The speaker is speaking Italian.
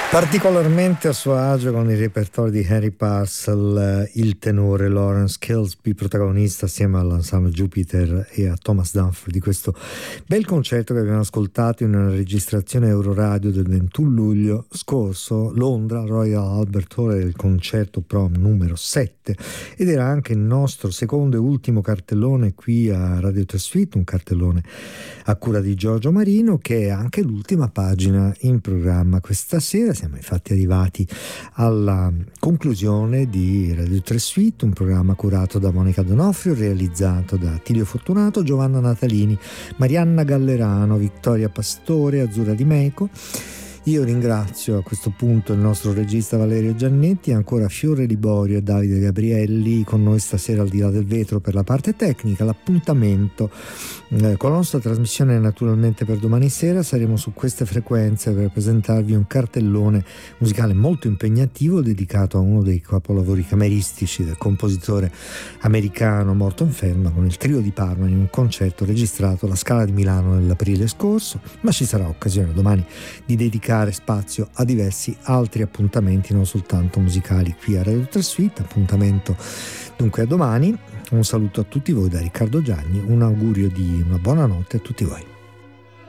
Particolarmente a suo agio con il repertorio di Harry Purcell, il tenore Lawrence Kilsby, protagonista assieme all'ensemble Jupiter e a Thomas Dunford di questo bel concerto che abbiamo ascoltato in una registrazione Euroradio del 21 luglio scorso, Londra, Royal Albert Hall, del concerto prom numero 7, ed era anche il nostro secondo e ultimo cartellone qui a Radio 3 Suite, un cartellone a cura di Giorgio Marino, che è anche l'ultima pagina in programma questa sera. Siamo infatti arrivati alla conclusione di Radio 3 Suite, un programma curato da Monica Donofrio, realizzato da Tilio Fortunato, Giovanna Natalini, Marianna Gallerano, Vittoria Pastore, Azzurra Di Meco. Io ringrazio a questo punto il nostro regista Valerio Giannetti, ancora Fiore Liborio e Davide Gabrielli con noi stasera al di là del vetro per la parte tecnica. L'appuntamento con la nostra trasmissione naturalmente per domani sera. Saremo su queste frequenze per presentarvi un cartellone musicale molto impegnativo dedicato a uno dei capolavori cameristici del compositore americano Morton Feldman, con il Trio di Parma in un concerto registrato alla Scala di Milano nell'aprile scorso, ma ci sarà occasione domani di dedicare spazio a diversi altri appuntamenti, non soltanto musicali, qui a Radio 3 Suite. Appuntamento dunque a domani. Un saluto a tutti voi da Riccardo Gianni, un augurio di una buona notte a tutti voi.